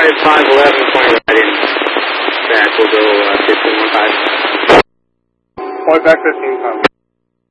Alright, 511, flying right in. Back, we'll go 1515. Flight back 15 times.